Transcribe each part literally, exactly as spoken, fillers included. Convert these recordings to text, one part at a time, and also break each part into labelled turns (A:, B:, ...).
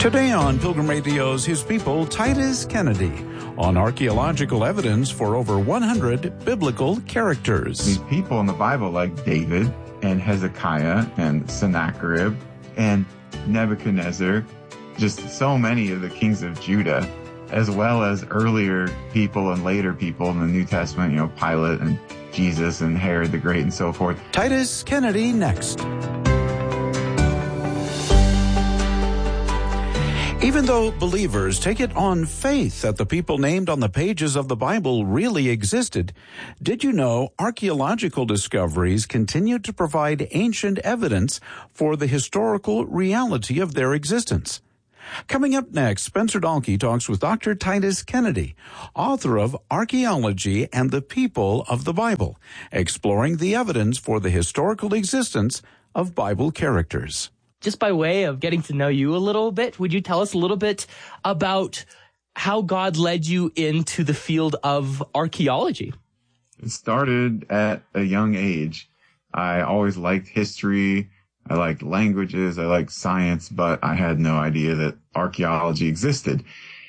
A: Today on Pilgrim Radio's His People, Titus Kennedy, on archaeological evidence for over one hundred biblical characters.
B: These people in the Bible like David and Hezekiah and Sennacherib and Nebuchadnezzar, just so many of the kings of Judah, as well as earlier people and later people in the New Testament, you know, Pilate and Jesus and Herod the Great and so forth.
A: Titus Kennedy next. Even though believers take it on faith that the people named on the pages of the Bible really existed, did you know archaeological discoveries continue to provide ancient evidence for the historical reality of their existence? Coming up next, Spencer Dahlke talks with Doctor Titus Kennedy, author of Archaeology and the People of the Bible, exploring the evidence for the historical existence of Bible characters.
C: Just by way of getting to know you a little bit, would you tell us a little bit about how God led you into the field of archaeology?
B: It started at a young age. I always liked history. I liked languages. I liked science, but I had no idea that archaeology existed.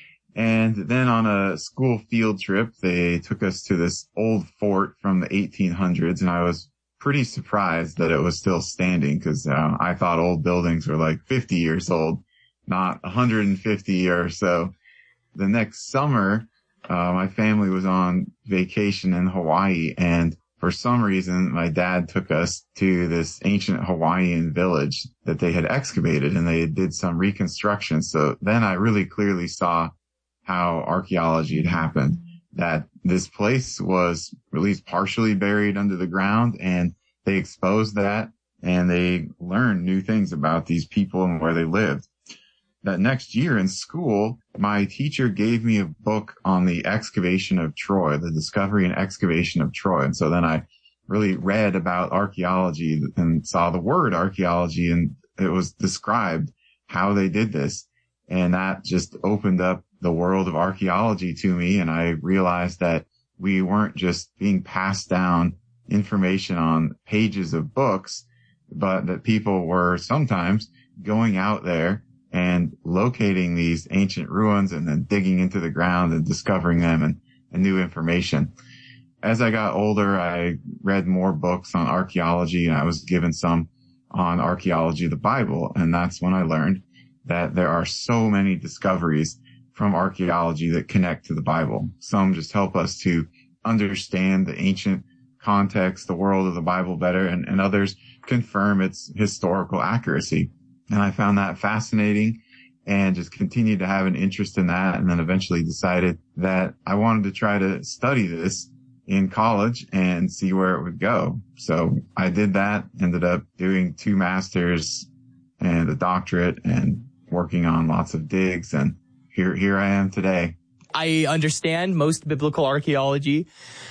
B: And then on a school field trip, they took us to this old fort from the eighteen hundreds, and I was pretty surprised that it was still standing because uh, I thought old buildings were like fifty years old, not one hundred fifty or so. The next summer, uh, my family was on vacation in Hawaii, and for some reason, my dad took us to this ancient Hawaiian village that they had excavated, and they did some reconstruction. So then I really clearly saw how archaeology had happened, that this place was at least partially buried under the ground, and they exposed that, and they learned new things about these people and where they lived. That next year in school, my teacher gave me a book on the excavation of Troy, the discovery and excavation of Troy. And so then I really read about archaeology and saw the word archaeology, and it was described how they did this. And that just opened up the world of archaeology to me. And I realized that we weren't just being passed down information on pages of books, but that people were sometimes going out there and locating these ancient ruins and then digging into the ground and discovering them and, and new information. As I got older, I read more books on archaeology, and I was given some on archaeology of the Bible. And that's when I learned that there are so many discoveries from archaeology that connect to the Bible. Some just help us to understand the ancient context, the world of the Bible better, and, and others confirm its historical accuracy. And I found that fascinating and just continued to have an interest in that, and then eventually decided that I wanted to try to study this in college and see where it would go. So I did that, ended up doing two masters and a doctorate and working on lots of digs, and here here I am today.
C: I understand most biblical archaeology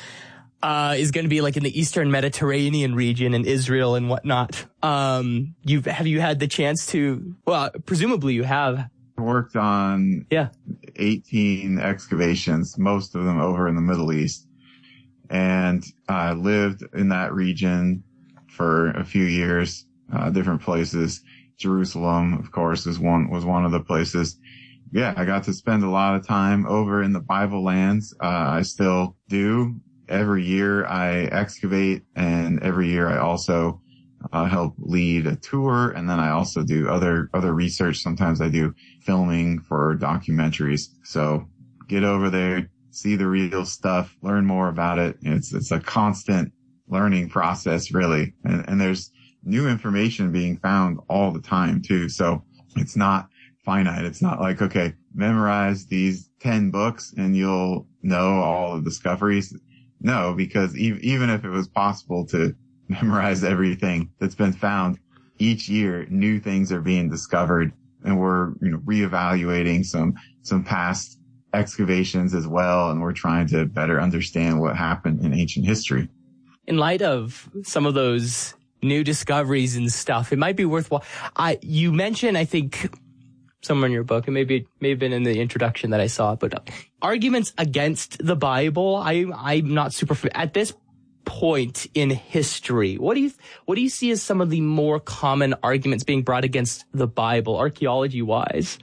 C: uh, is going to be like in the Eastern Mediterranean region and Israel and whatnot. Um, you've, have you had the chance to, well, presumably you have.
B: I worked on
C: yeah.
B: eighteen excavations, most of them over in the Middle East. And I lived in that region for a few years, uh, different places. Jerusalem, of course, is one, was one of the places. Yeah, I got to spend a lot of time over in the Bible lands. Uh, I still do. Every year I excavate, and every year I also uh, help lead a tour. And then I also do other, other research. Sometimes I do filming for documentaries. So get over there, see the real stuff, learn more about it. It's, it's a constant learning process, really. And, and there's new information being found all the time too. So it's not finite. It's not like, okay, memorize these ten books and you'll know all the discoveries. No, because e- even if it was possible to memorize everything that's been found, each year new things are being discovered, and we're, you know, reevaluating some, some past excavations as well. And we're trying to better understand what happened in ancient history.
C: In light of some of those new discoveries and stuff, it might be worthwhile. I, you mentioned, I think, somewhere in your book, and maybe it may have been in the introduction that I saw, but uh, arguments against the Bible. I, I'm not super, at this point in history, what do you, what do you see as some of the more common arguments being brought against the Bible, archaeology wise?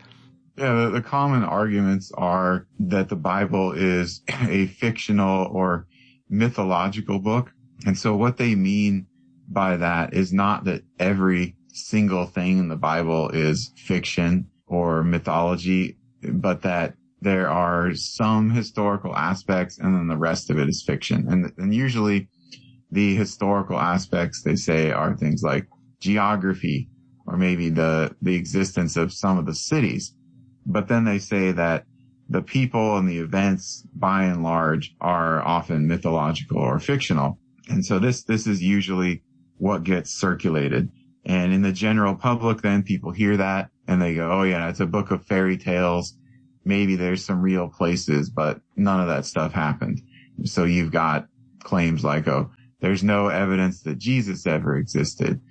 B: Yeah, the, the common arguments are that the Bible is a fictional or mythological book. And so what they mean by that is not that every single thing in the Bible is fiction or mythology, but that there are some historical aspects and then the rest of it is fiction. And, and usually the historical aspects, they say, are things like geography or maybe the, the existence of some of the cities. But then they say that the people and the events, by and large, are often mythological or fictional. And so this, this is usually what gets circulated. And in the general public, then people hear that and they go, oh yeah, it's a book of fairy tales. Maybe there's some real places, but none of that stuff happened. So you've got claims like, oh, there's no evidence that Jesus ever existed.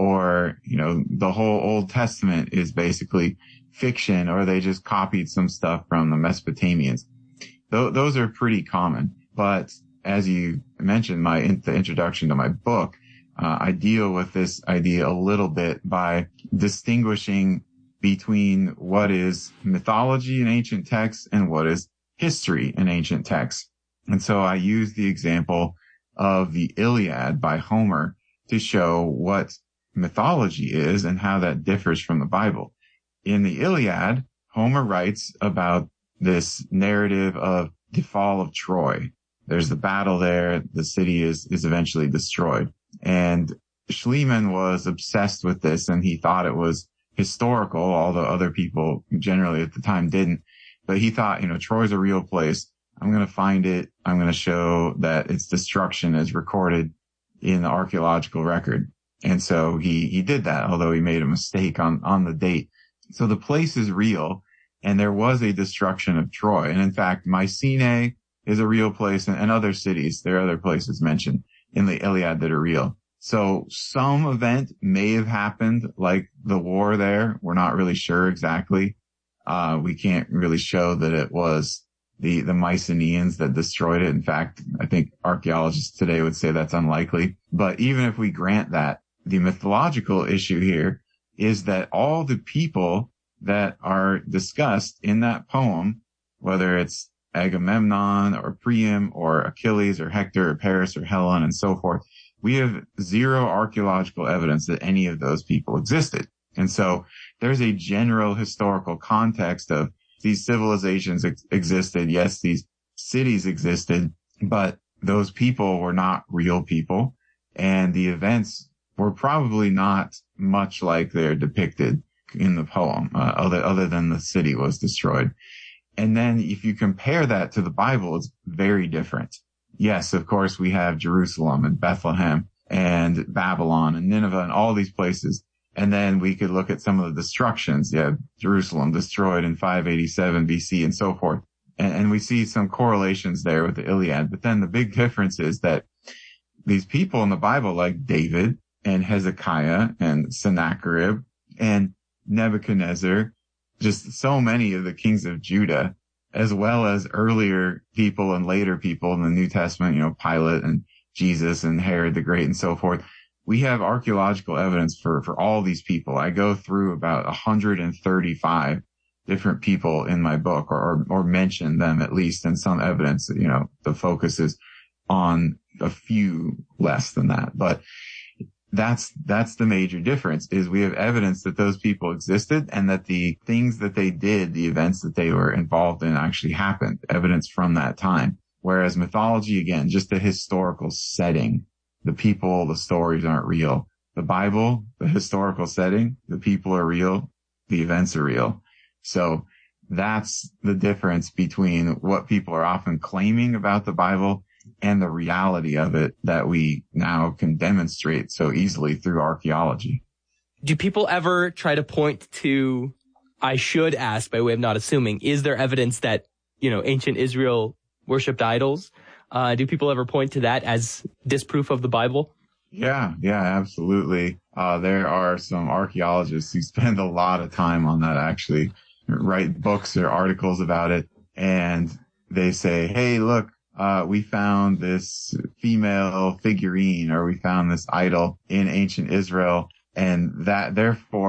B: Or, you know, the whole Old Testament is basically fiction, or they just copied some stuff from the Mesopotamians. Th- those are pretty common. But as you mentioned, my in- the introduction to my book, uh, I deal with this idea a little bit by distinguishing between what is mythology in ancient texts and what is history in ancient texts. And so I use the example of the Iliad by Homer to show what mythology is and how that differs from the Bible. In the Iliad, Homer writes about this narrative of the fall of Troy. There's the battle there. The city is, is eventually destroyed. And Schliemann was obsessed with this and he thought it was historical, although other people generally at the time didn't. But he thought, you know, Troy's a real place. I'm going to find it. I'm going to show that its destruction is recorded in the archaeological record. And so he, he did that, although he made a mistake on, on the date. So the place is real and there was a destruction of Troy. And in fact, Mycenae is a real place and, and other cities. There are other places mentioned in the Iliad that are real. So some event may have happened, like the war there. We're not really sure exactly. Uh, we can't really show that it was the, the Mycenaeans that destroyed it. In fact, I think archaeologists today would say that's unlikely. But even if we grant that, the mythological issue here is that all the people that are discussed in that poem, whether it's Agamemnon or Priam or Achilles or Hector or Paris or Helen and so forth, we have zero archaeological evidence that any of those people existed. And so there's a general historical context of these civilizations ex- existed. Yes, these cities existed, but those people were not real people. And the events were probably not much like they're depicted in the poem, uh, other, other than the city was destroyed. And then if you compare that to the Bible, it's very different. Yes, of course, we have Jerusalem and Bethlehem and Babylon and Nineveh and all these places. And then we could look at some of the destructions. Yeah, Jerusalem destroyed in five eighty-seven B C and so forth. And, and we see some correlations there with the Iliad. But then the big difference is that these people in the Bible, like David and Hezekiah and Sennacherib and Nebuchadnezzar, just so many of the kings of Judah, as well as earlier people and later people in the New Testament, you know, Pilate and Jesus and Herod the Great and so forth. We have archaeological evidence for, for all these people. I go through about one hundred thirty-five different people in my book, or, or, or mention them at least in some evidence. You know, the focus is on a few less than that, but that's, that's the major difference, is we have evidence that those people existed and that the things that they did, the events that they were involved in actually happened, evidence from that time. Whereas mythology, again, just a historical setting. The people, the stories aren't real. The Bible, the historical setting, the people are real, the events are real. So that's the difference between what people are often claiming about the Bible and the reality of it that we now can demonstrate so easily through archaeology.
C: Do people ever try to point to, I should ask by way of not assuming, is there evidence that, you know, ancient Israel worshipped idols? Uh, do people ever point to that as disproof of the Bible?
B: Yeah, yeah, absolutely. Uh, there are some archaeologists who spend a lot of time on that, actually, write books or articles about it. And they say, hey, look, uh, we found this female figurine, or we found this idol in ancient Israel. And that, therefore,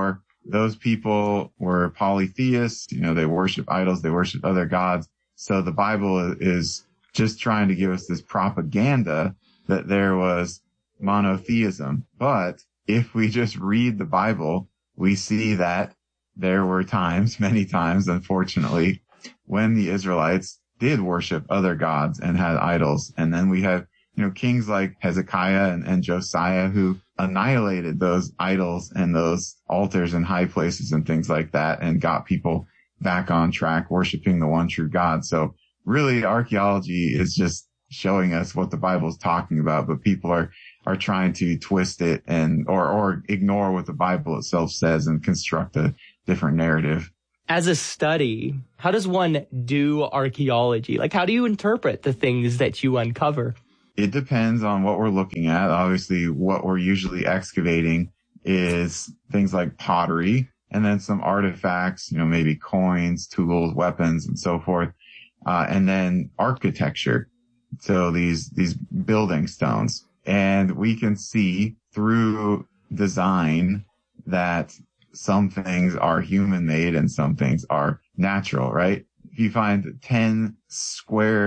B: those people were polytheists. You know, they worship idols, they worship other gods. So the Bible is just trying to give us this propaganda that there was monotheism. But if we just read the Bible, we see that there were times, many times, unfortunately, when the Israelites did worship other gods and had idols. And then we have, you know, kings like Hezekiah and, and Josiah who annihilated those idols and those altars and high places and things like that and got people back on track worshiping the one true God. So really, archaeology is just showing us what the Bible is talking about, but people are, are trying to twist it and, or, or ignore what the Bible itself says and construct a different narrative.
C: As a study, how does one do archaeology? Like, how do you interpret the things that you uncover?
B: It depends on what we're looking at. Obviously, what we're usually excavating is things like pottery and then some artifacts, you know, maybe coins, tools, weapons, and so forth. Uh, and then architecture. So these, these building stones. And we can see through design that some things are human made and some things are natural, right? If you find ten square